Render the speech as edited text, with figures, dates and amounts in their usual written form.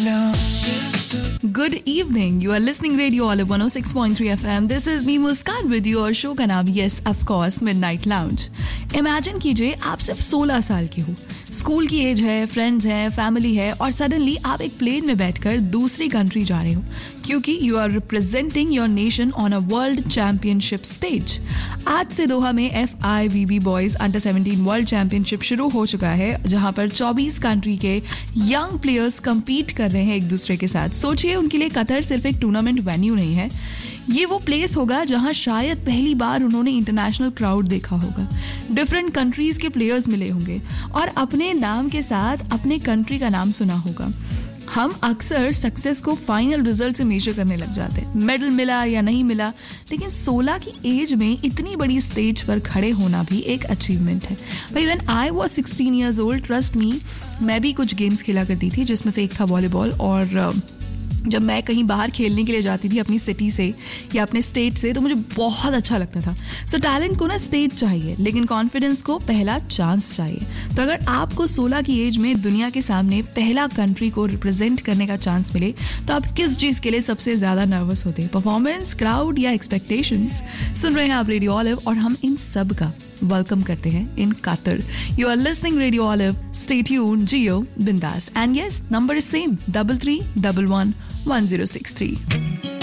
Lounge. Good evening. You are listening Radio Olive 106.3 FM. This is me Muskan with you और show का नाम yes of course Midnight Lounge. Imagine कीजिए आप सिर्फ 16 साल के हो, स्कूल की एज है, फ्रेंड्स हैं, फैमिली है और सडनली आप एक प्लेन में बैठकर दूसरी कंट्री जा रहे हो क्योंकि you are representing your nation on a world championship stage. आज से दोहा में FIVB boys under 17 world championship शुरू हो चुका है जहां पर 24 कंट्री के यंग प्लेयर्स compete कर रहे हैं एक दूसरे के साथ. सोचिए उनके लिए कतर सिर्फ एक टूर्नामेंट वेन्यू नहीं है, ये वो प्लेस होगा जहां शायद पहली बार उन्होंने इंटरनेशनल क्राउड देखा होगा, डिफरेंट कंट्रीज के प्लेयर्स मिले होंगे और अपने नाम के साथ अपने कंट्री का नाम सुना होगा. हम अक्सर सक्सेस को फाइनल रिजल्ट से मेजर करने लग जाते हैं, मेडल मिला या नहीं मिला, लेकिन 16 की एज में इतनी बड़ी स्टेज पर खड़े होना भी एक अचीवमेंट है. भाई when I was 16 years old, trust me, मैं भी कुछ गेम्स खेला करती थी जिसमें से एक था वॉलीबॉल. और जब मैं कहीं बाहर खेलने के लिए जाती थी अपनी सिटी से या अपने स्टेट से तो मुझे बहुत अच्छा लगता था. सो टैलेंट को ना स्टेज चाहिए लेकिन कॉन्फिडेंस को पहला चांस चाहिए. तो अगर आपको 16 की एज में दुनिया के सामने पहला कंट्री को रिप्रेजेंट करने का चांस मिले तो आप किस चीज़ के लिए सबसे ज़्यादा नर्वस होते हैं, परफॉर्मेंस, क्राउड या एक्सपेक्टेशंस? सुन रहे हैं आप रेडियो ऑलिव और हम इन सब का वेलकम करते हैं in Qatar. You are listening radio olive, stay tuned, जियो बिंदास. And yes, number is same 33111063.